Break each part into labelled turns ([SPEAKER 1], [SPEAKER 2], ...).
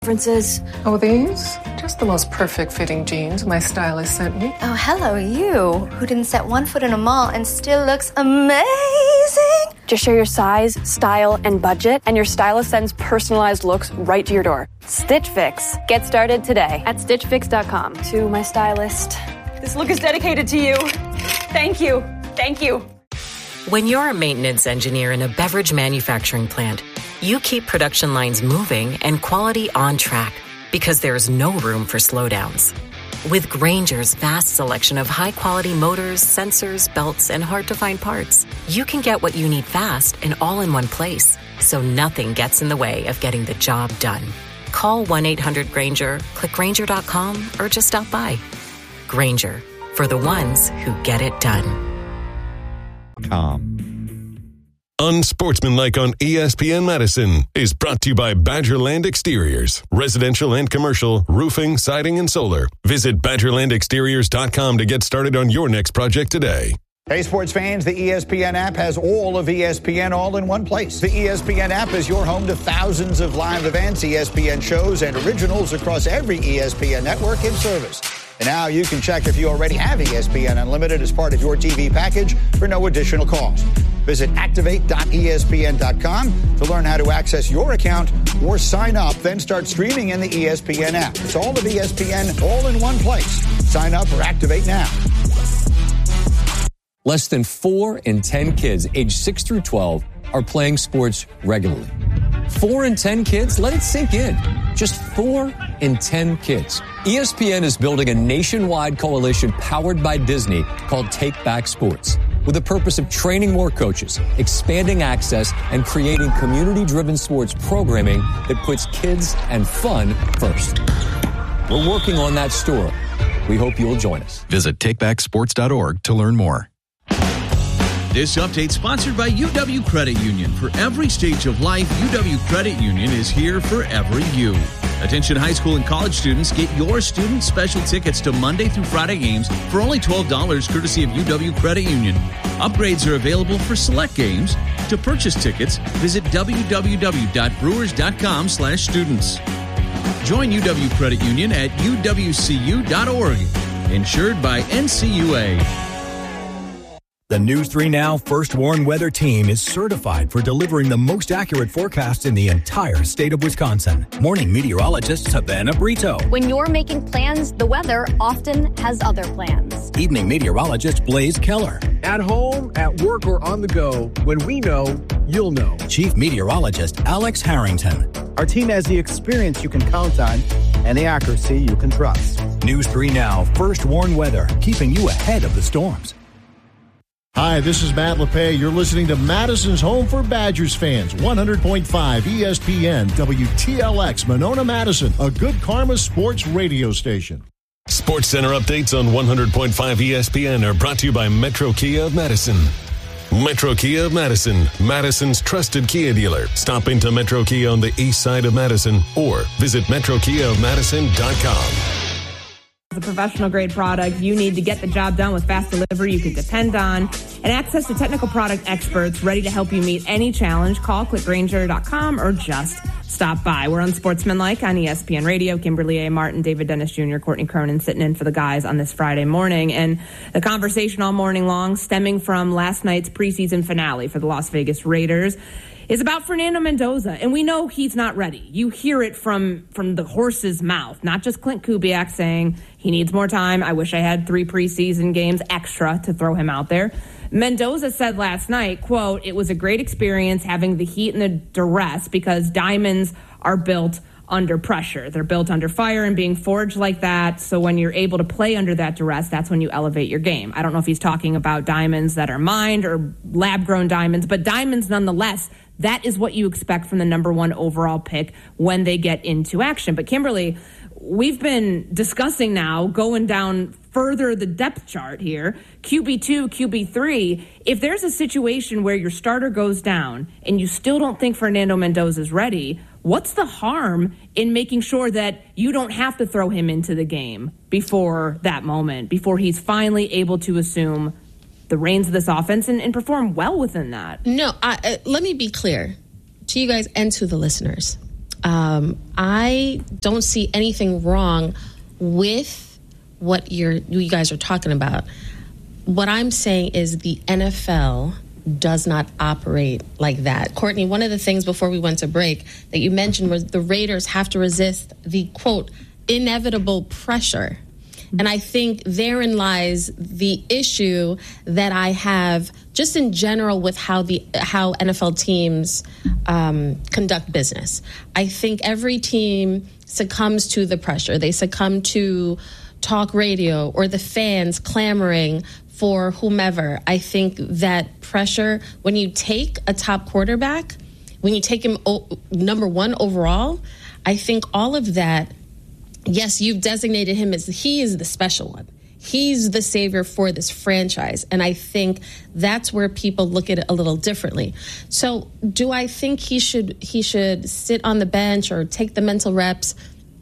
[SPEAKER 1] Differences.
[SPEAKER 2] Oh, these? Just the most perfect fitting jeans my stylist sent me.
[SPEAKER 3] Oh, hello, you, who didn't set one foot in a mall and still looks amazing.
[SPEAKER 1] Just share your size, style, and budget, and your stylist sends personalized looks right to your door. Stitch Fix. Get started today at StitchFix.com. To my stylist. This look is dedicated to you. Thank you. Thank you.
[SPEAKER 4] When you're a maintenance engineer in a beverage manufacturing plant, you keep production lines moving and quality on track because there's no room for slowdowns. With Grainger's vast selection of high-quality motors, sensors, belts, and hard-to-find parts, you can get what you need fast and all in one place, so nothing gets in the way of getting the job done. Call 1-800-GRAINGER, click Grainger.com, or just stop by. Grainger, for the ones who get it done.
[SPEAKER 5] Unsportsmanlike on ESPN Madison is brought to you by Badgerland Exteriors. Residential and commercial, roofing, siding, and solar. Visit BadgerlandExteriors.com to get started on your next project today.
[SPEAKER 6] Hey, sports fans, the ESPN app has all of ESPN all in one place. The ESPN app is your home to thousands of live events, ESPN shows, and originals across every ESPN network and service. And now you can check if you already have ESPN Unlimited as part of your TV package for no additional cost. Visit activate.espn.com to learn how to access your account or sign up, then start streaming in the ESPN app. It's all of ESPN all in one place. Sign up or activate now.
[SPEAKER 7] Less than 4 in 10 kids aged 6 through 12 are playing sports regularly. 4 in 10 kids? Let it sink in. Just 4 in 10 kids. ESPN is building a nationwide coalition powered by Disney called Take Back Sports, with the purpose of training more coaches, expanding access, and creating community-driven sports programming that puts kids and fun first. We're working on that story. We hope you'll join us.
[SPEAKER 8] Visit takebacksports.org to learn more.
[SPEAKER 9] This update sponsored by UW Credit Union. For every stage of life, UW Credit Union is here for every you. Attention high school and college students, get your student special tickets to Monday through Friday games for only $12 courtesy of UW Credit Union. Upgrades are available for select games. To purchase tickets, visit www.brewers.com/students. Join UW Credit Union at uwcu.org. Insured by NCUA.
[SPEAKER 10] The News 3 Now First Warn Weather Team is certified for delivering the most accurate forecasts in the entire state of Wisconsin. Morning meteorologist Savannah Brito.
[SPEAKER 11] When you're making plans, the weather often has other plans.
[SPEAKER 10] Evening meteorologist Blaze Keller.
[SPEAKER 12] At home, at work, or on the go, when we know, you'll know.
[SPEAKER 10] Chief meteorologist Alex Harrington.
[SPEAKER 12] Our team has the experience you can count on and the accuracy you can trust.
[SPEAKER 10] News 3 Now First Warn Weather, keeping you ahead of the storms.
[SPEAKER 13] Hi, this is Matt LePay. You're listening to Madison's Home for Badgers fans, 100.5 ESPN, WTLX, Monona, Madison, a good karma sports radio station.
[SPEAKER 5] Sports Center updates on 100.5 ESPN are brought to you by Metro Kia of Madison. Metro Kia of Madison, Madison's trusted Kia dealer. Stop into Metro Kia on the east side of Madison or visit metrokiaofmadison.com.
[SPEAKER 14] The professional grade product you need to get the job done with fast delivery you can depend on and access to technical product experts ready to help you meet any challenge. Call clickgrainger.com or just stop by. We're Unsportsmanlike on ESPN Radio. Kimberly A. Martin, David Dennis Jr., Courtney Cronin sitting in for the guys on this Friday morning. And the conversation all morning long stemming from last night's preseason finale for the Las Vegas Raiders is about Fernando Mendoza, and we know he's not ready. You hear it from the horse's mouth, not just Clint Kubiak saying he needs more time. I wish I had 3 preseason games extra to throw him out there. Mendoza said last night, quote, "It was a great experience having the heat and the duress because diamonds are built under pressure. They're built under fire and being forged like that. So when you're able to play under that duress, that's when you elevate your game." I don't know if he's talking about diamonds that are mined or lab-grown diamonds, but diamonds nonetheless. That is what you expect from the number 1 overall pick when they get into action. But Kimberly, we've been discussing now going down further the depth chart here, QB2, QB3. If there's a situation where your starter goes down and you still don't think Fernando Mendoza's ready, what's the harm in making sure that you don't have to throw him into the game before that moment, before he's finally able to assume the reins of this offense and perform well within that?
[SPEAKER 15] No, let me be clear to you guys and to the listeners. I don't see anything wrong with what you guys are talking about. What I'm saying is the NFL does not operate like that. Courtney, one of the things before we went to break that you mentioned was the Raiders have to resist the, quote, inevitable pressure. And I think therein lies the issue that I have just in general with how NFL teams conduct business. I think every team succumbs to the pressure. They succumb to talk radio or the fans clamoring for whomever. I think that pressure, when you take a top quarterback, when you take him number one overall, I think all of that, yes, you've designated him as he is the special one. He's the savior for this franchise. And I think that's where people look at it a little differently. So do I think he should sit on the bench or take the mental reps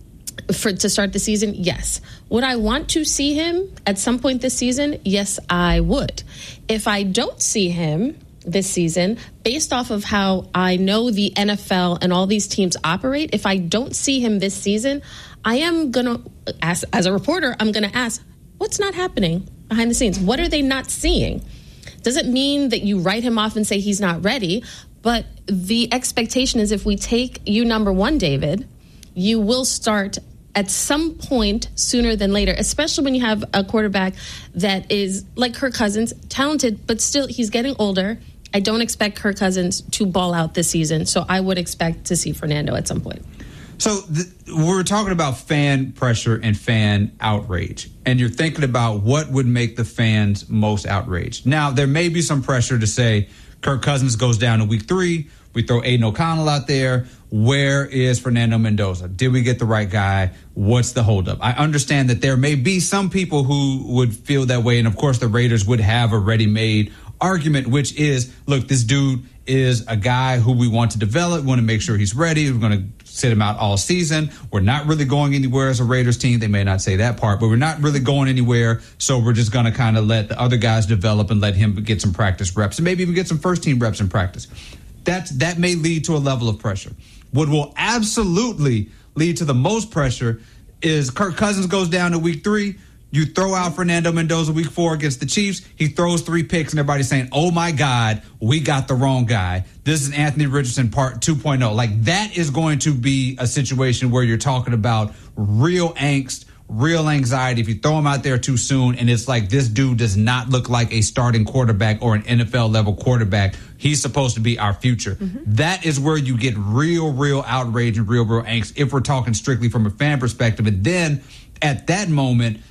[SPEAKER 15] to start the season? Yes. Would I want to see him at some point this season? Yes, I would. If I don't see him this season, based off of how I know the NFL and all these teams operate, if I don't see him this season, I am going to ask, as a reporter, I'm going to ask, what's not happening behind the scenes? What are they not seeing? Doesn't mean that you write him off and say he's not ready, but the expectation is if we take you number one, David, you will start at some point sooner than later, especially when you have a quarterback that is like Kirk Cousins, talented, but still he's getting older. I don't expect Kirk Cousins to ball out this season, so I would expect to see Fernando at some point.
[SPEAKER 16] So we're talking about fan pressure and fan outrage, and you're thinking about what would make the fans most outraged. Now, there may be some pressure to say Kirk Cousins goes down in week 3. We throw Aiden O'Connell out there. Where is Fernando Mendoza? Did we get the right guy? What's the holdup? I understand that there may be some people who would feel that way, and of course the Raiders would have a ready-made argument, which is, look, this dude is a guy who we want to develop. We want to make sure he's ready. We're going to sit him out all season. We're not really going anywhere as a Raiders team. They may not say that part, but we're not really going anywhere. So we're just going to kind of let the other guys develop and let him get some practice reps and maybe even get some first team reps in practice. That may lead to a level of pressure. What will absolutely lead to the most pressure is Kirk Cousins goes down to week 3. You throw out Fernando Mendoza week 4 against the Chiefs. He throws 3 picks, and everybody's saying, oh, my God, we got the wrong guy. This is Anthony Richardson part 2.0. Like, that is going to be a situation where you're talking about real angst, real anxiety if you throw him out there too soon, and it's like this dude does not look like a starting quarterback or an NFL-level quarterback. He's supposed to be our future. Mm-hmm. That is where you get real outrage and real angst if we're talking strictly from a fan perspective. And then at that moment,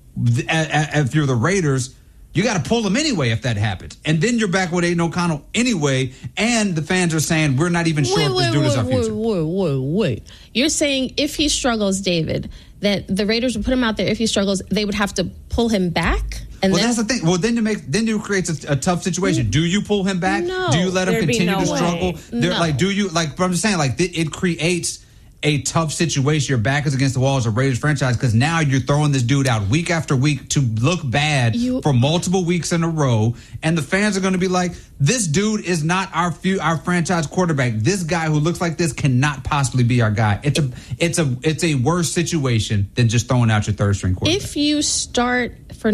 [SPEAKER 16] if you're the Raiders, you got to pull him anyway if that happens. And then you're back with Aiden O'Connell anyway, and the fans are saying, we're not even sure if this dude is our future.
[SPEAKER 15] Wait. You're saying if he struggles, David, that the Raiders would put him out there. If he struggles, they would have to pull him back? And
[SPEAKER 16] well, that's the thing. Well, then you create a tough situation. Do you pull him back?
[SPEAKER 15] No.
[SPEAKER 16] Do you let him continue to struggle?
[SPEAKER 15] No.
[SPEAKER 16] But I'm just saying, like, it creates a tough situation. Your back is against the wall as a Raiders franchise because now you're throwing this dude out week after week to look bad for multiple weeks in a row, and the fans are going to be like, this dude is not our franchise quarterback. This guy who looks like this cannot possibly be our guy. It's a worse situation than just throwing out your third string quarterback.
[SPEAKER 15] If you start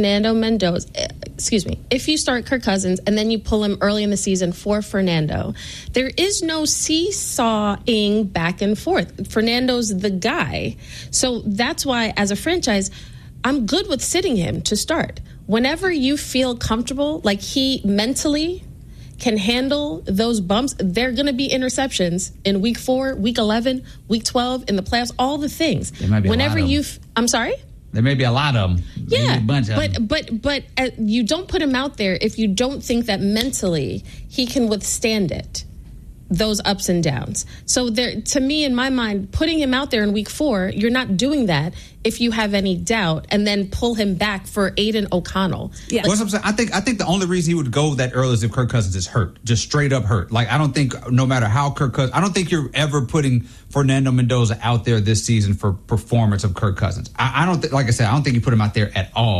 [SPEAKER 15] if you start Kirk Cousins and then you pull him early in the season for Fernando, there is no seesawing back and forth. Fernando's the guy. So that's why, as a franchise, I'm good with sitting him to start. Whenever you feel comfortable, like he mentally can handle those bumps, there are going to be interceptions in week 4, week 11, week 12, in the playoffs, all the things.
[SPEAKER 16] There might be
[SPEAKER 15] Whenever
[SPEAKER 16] a lot of
[SPEAKER 15] you, I'm sorry?
[SPEAKER 16] There may be a lot of them.
[SPEAKER 15] Yeah,
[SPEAKER 16] a bunch of them.
[SPEAKER 15] But you don't put him out there if you don't think that mentally he can withstand it, those ups and downs. So there, to me, in my mind, putting him out there in week 4, you're not doing that if you have any doubt, and then pull him back for Aiden O'Connell.
[SPEAKER 16] Yeah, what's I'm saying? I think the only reason he would go that early is if Kirk Cousins is hurt, just straight up hurt. Like, I don't think, no matter how Kirk Cousins, I don't think you're ever putting Fernando Mendoza out there this season for performance of Kirk Cousins. I don't think, like I said, I don't think you put him out there at all.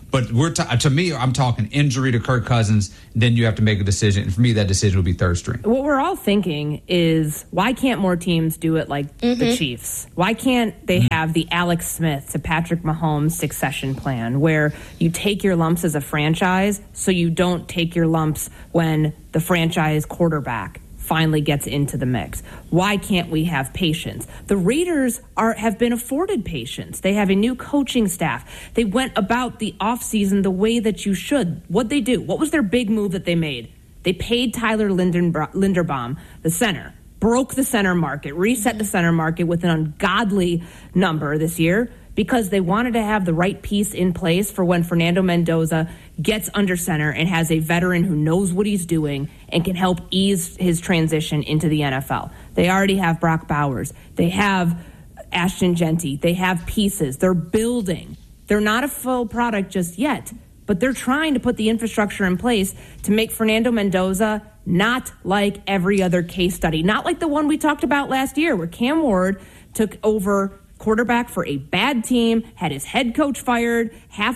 [SPEAKER 16] But to me, I'm talking injury to Kirk Cousins. Then you have to make a decision. And for me, that decision would be third string.
[SPEAKER 14] What we're all thinking is, why can't more teams do it like the Chiefs? Why can't they have the Alex Smith to Patrick Mahomes succession plan, where you take your lumps as a franchise so you don't take your lumps when the franchise quarterback finally gets into the mix? Why can't we have patience? The Raiders have been afforded patience. They have a new coaching staff. They went about the offseason the way that you should. What'd they do? What was their big move that they made? They paid Tyler Linderbaum, the center, broke the center market, reset the center market with an ungodly number this year, because they wanted to have the right piece in place for when Fernando Mendoza gets under center and has a veteran who knows what he's doing and can help ease his transition into the NFL. They already have Brock Bowers. They have Ashton Genty. They have pieces. They're building. They're not a full product just yet, but they're trying to put the infrastructure in place to make Fernando Mendoza not like every other case study, not like the one we talked about last year where Cam Ward took over quarterback for a bad team, had his head coach fired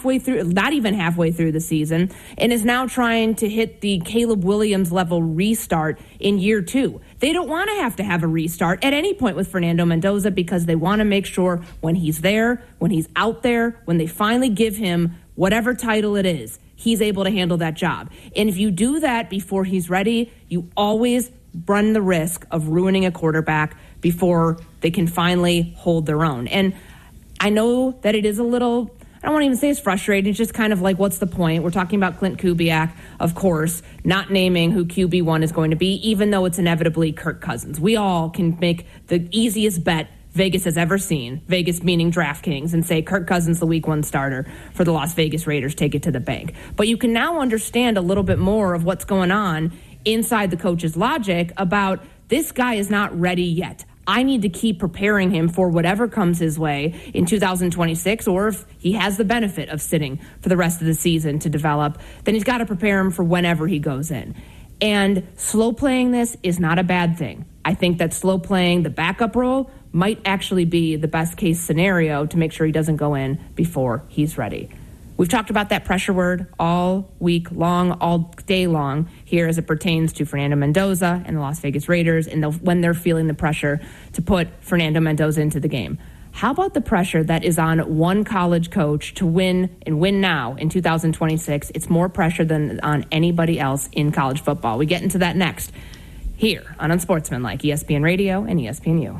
[SPEAKER 14] not even halfway through the season, and is now trying to hit the Caleb Williams level restart in year 2. They don't want to have a restart at any point with Fernando Mendoza, because they want to make sure when he's there, when he's out there, when they finally give him whatever title it is, he's able to handle that job. And if you do that before he's ready, you always run the risk of ruining a quarterback before they can finally hold their own. And I know that it is a little, I don't want to even say it's frustrating. It's just kind of like, what's the point? We're talking about Clint Kubiak, of course, not naming who QB1 is going to be, even though it's inevitably Kirk Cousins. We all can make the easiest bet Vegas has ever seen, Vegas meaning DraftKings, and say Kirk Cousins, the week 1 starter for the Las Vegas Raiders, take it to the bank. But you can now understand a little bit more of what's going on inside the coach's logic about, this guy is not ready yet. I need to keep preparing him for whatever comes his way in 2026, or if he has the benefit of sitting for the rest of the season to develop, then he's got to prepare him for whenever he goes in. And slow playing this is not a bad thing. I think that slow playing the backup role might actually be the best case scenario to make sure he doesn't go in before he's ready. We've talked about that pressure word all week long, all day long here as it pertains to Fernando Mendoza and the Las Vegas Raiders, and when they're feeling the pressure to put Fernando Mendoza into the game. How about the pressure that is on one college coach to win and win now in 2026? It's more pressure than on anybody else in college football. We get into that next here on Unsportsmanlike, ESPN Radio and ESPNU.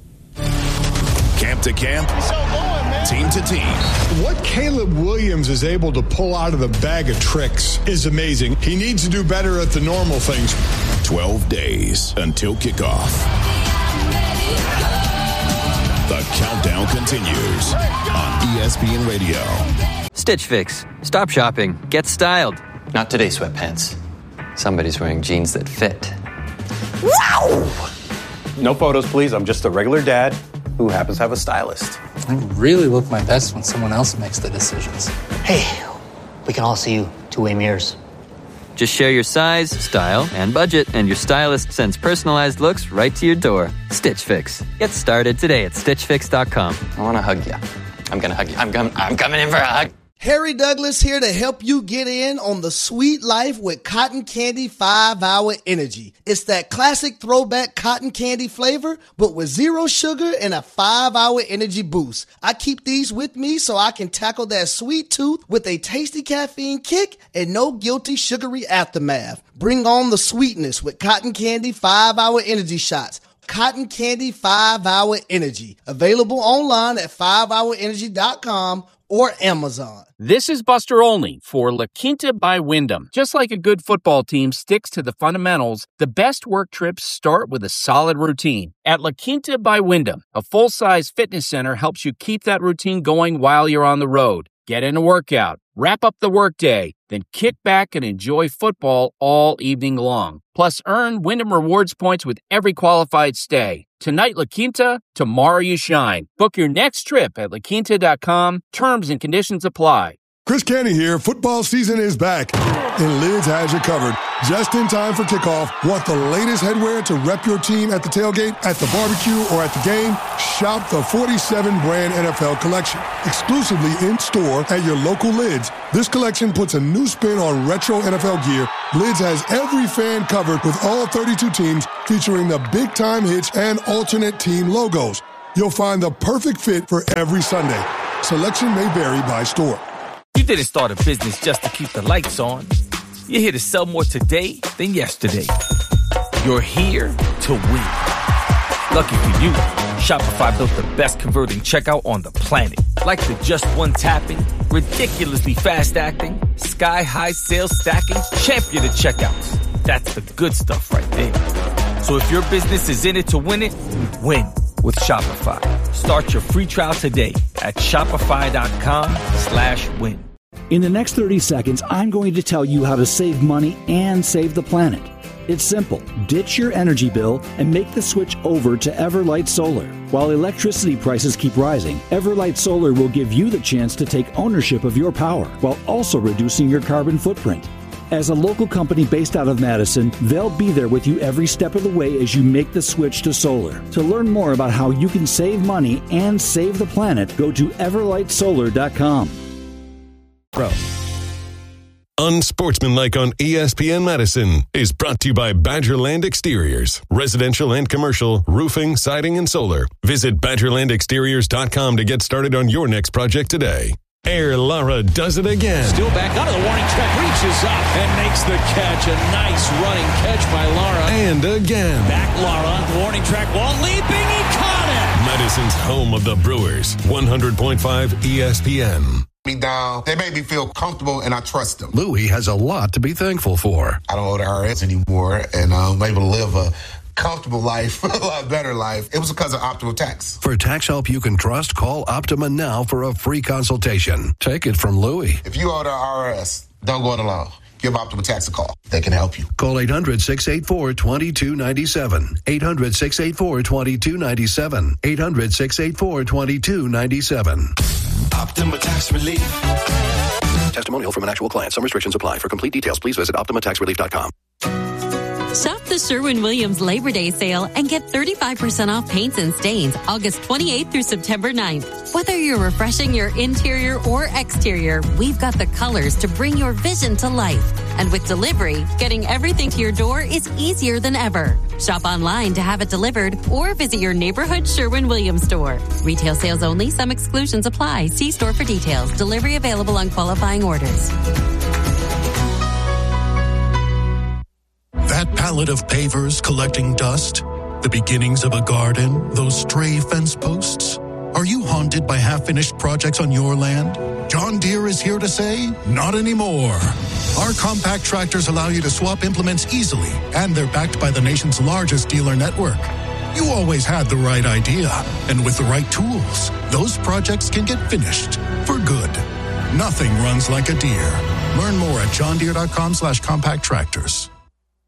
[SPEAKER 17] Camp to camp, team to team.
[SPEAKER 18] What Caleb Williams is able to pull out of the bag of tricks is amazing. He needs to do better at the normal things.
[SPEAKER 17] 12 days until kickoff. The countdown continues on ESPN Radio.
[SPEAKER 19] Stitch Fix. Stop shopping. Get styled. Not today, sweatpants. Somebody's wearing jeans that fit.
[SPEAKER 20] Wow! No photos, please. I'm just a regular dad who happens to have a stylist.
[SPEAKER 21] I really look my best when someone else makes the decisions.
[SPEAKER 22] Hey, we can all see you two-way mirrors.
[SPEAKER 19] Just share your size, style, and budget, and your stylist sends personalized looks right to your door. Stitch Fix. Get started today at StitchFix.com. I want to hug you. I'm going to hug you. I'm coming in for a hug.
[SPEAKER 23] Harry Douglas here to help you get in on the sweet life with Cotton Candy 5-Hour Energy. It's that classic throwback cotton candy flavor, but with 0 sugar and a 5-hour energy boost. I keep these with me so I can tackle that sweet tooth with a tasty caffeine kick and no guilty sugary aftermath. Bring on the sweetness with Cotton Candy 5-Hour Energy Shots. Cotton Candy 5-Hour Energy. Available online at 5hourenergy.com or Amazon.
[SPEAKER 24] This is Buster Olney for La Quinta by Wyndham. Just like a good football team sticks to the fundamentals, the best work trips start with a solid routine. At La Quinta by Wyndham, a full-size fitness center helps you keep that routine going while you're on the road. Get in a workout, wrap up the workday, then kick back and enjoy football all evening long. Plus, earn Wyndham Rewards points with every qualified stay. Tonight, La Quinta, tomorrow you shine. Book your next trip at LaQuinta.com. Terms and conditions apply.
[SPEAKER 18] Chris Canty here. Football season is back, and Lids has you covered. Just in time for kickoff. Want the latest headwear to rep your team at the tailgate, at the barbecue, or at the game? Shop the 47-brand NFL collection. Exclusively in-store at your local Lids. This collection puts a new spin on retro NFL gear. Lids has every fan covered with all 32 teams, featuring the big-time hits and alternate team logos. You'll find the perfect fit for every Sunday. Selection may vary by store.
[SPEAKER 24] You didn't start a business just to keep the lights on. You're here to sell more today than yesterday. You're here to win. Lucky for you, Shopify built the best converting checkout on the planet. Like the just one tapping, ridiculously fast acting, sky-high sales stacking, champion of checkouts. That's the good stuff right there. So if your business is in it to win it, win with Shopify. Start your free trial today at shopify.com/win.
[SPEAKER 1] In the next 30 seconds, I'm going to tell you how to save money and save the planet. It's simple. Ditch your energy bill and make the switch over to Everlight Solar. While electricity prices keep rising, Everlight Solar will give you the chance to take ownership of your power while also reducing your carbon footprint. As a local company based out of Madison, they'll be there with you every step of the way as you make the switch to solar. To learn more about how you can save money and save the planet, go to everlightsolar.com.
[SPEAKER 5] Unsportsmanlike on ESPN Madison is brought to you by Badgerland Exteriors. Residential and commercial, roofing, siding, and solar. Visit BadgerlandExteriors.com to get started on your next project today. Air Lara does it again.
[SPEAKER 2] Still back out of the warning track, reaches up and makes the catch. A nice running catch by Lara.
[SPEAKER 5] And again.
[SPEAKER 2] Back Lara, the warning track wall leaping, he caught it.
[SPEAKER 5] Madison's home of the Brewers, 100.5 ESPN.
[SPEAKER 3] Me down. They made me feel comfortable, and I trust them.
[SPEAKER 4] Louis has a lot to be thankful for.
[SPEAKER 3] I don't owe the IRS anymore, and I'm able to live a comfortable life, a lot better life. It was because of Optima Tax.
[SPEAKER 4] For tax help you can trust, call Optima now for a free consultation. Take it from Louis.
[SPEAKER 3] If you owe the IRS, don't go it alone. Give Optima Tax a call. They can help you.
[SPEAKER 4] Call 800-684-2297. 800-684-2297. 800-684-2297.
[SPEAKER 25] Optima Tax Relief.
[SPEAKER 4] Testimonial from an actual client. Some restrictions apply. For complete details, please visit OptimaTaxRelief.com.
[SPEAKER 26] Shop the Sherwin-Williams Labor Day sale and get 35% off paints and stains August 28th through September 9th. Whether you're refreshing your interior or exterior, we've got the colors to bring your vision to life. And with delivery, getting everything to your door is easier than ever. Shop online to have it delivered or visit your neighborhood Sherwin-Williams store. Retail sales only. Some exclusions apply. See store for details. Delivery available on qualifying orders.
[SPEAKER 27] That pallet of pavers collecting dust, the beginnings of a garden, those stray fence posts. Are you haunted by half-finished projects on your land? John Deere is here to say, not anymore. Our compact tractors allow you to swap implements easily, and they're backed by the nation's largest dealer network. You always had the right idea, and with the right tools, those projects can get finished for good. Nothing runs like a Deere. Learn more at johndeere.com/compact tractors.